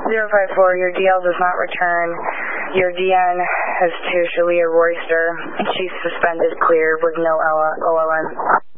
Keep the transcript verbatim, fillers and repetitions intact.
zero five four, your D L does not return. Your D N is to Shalia Royster. She's suspended, clear with no O L N.